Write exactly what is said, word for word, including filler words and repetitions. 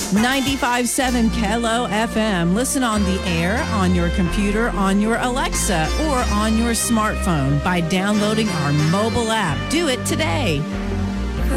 ninety-five point seven Kello F M. Listen on the air, on your computer, on your Alexa, or on your smartphone by downloading our mobile app. Do it today.